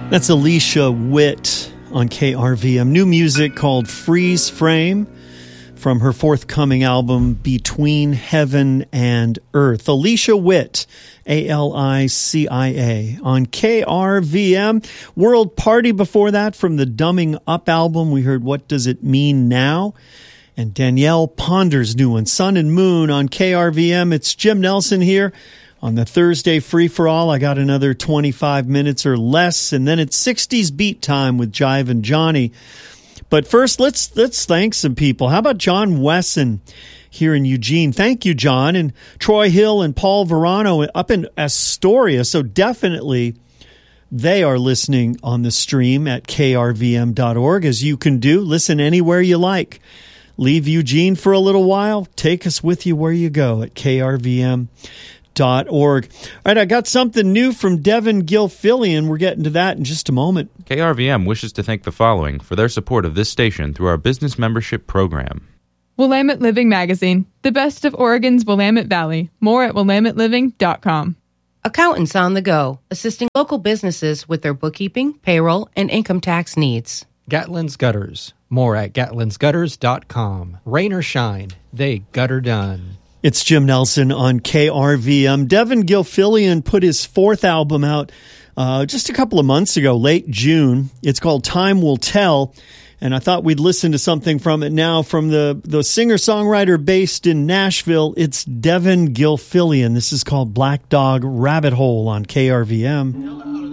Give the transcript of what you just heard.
That's Alicia Witt on KRVM. New music called Freeze Frame from her forthcoming album Between Heaven and Earth. Alicia Witt, A-L-I-C-I-A, on KRVM. World Party before that from the Dumbing Up album. We heard What Does It Mean Now? And Danielle Ponder's new one, Sun and Moon, on KRVM. It's Jim Nelson here on the Thursday free-for-all. I got another 25 minutes or less, and then it's 60s beat time with Jive and Johnny. But first, let's thank some people. How about John Wesson here in Eugene? Thank you, John. And Troy Hill and Paul Verano up in Astoria. So definitely they are listening on the stream at krvm.org, as you can do. Listen anywhere you like. Leave Eugene for a little while. Take us with you where you go at krvm.org. All right, I got something new from Devin Gilfillian. We're getting to that in just a moment. KRVM wishes to thank the following for their support of this station through our business membership program. Willamette Living Magazine, the best of Oregon's Willamette Valley. More at willametteliving.com. Accountants on the go, assisting local businesses with their bookkeeping, payroll, and income tax needs. Gatlin's Gutters. More at gatlinsgutters.com. Rain or shine, they gutter done. It's Jim Nelson on KRVM. Devin Gilfillian put his fourth album out just a couple of months ago, late June. It's called Time Will Tell, and I thought we'd listen to something from it now from the singer-songwriter based in Nashville. It's Devin Gilfillian. This is called Black Dog Rabbit Hole on KRVM.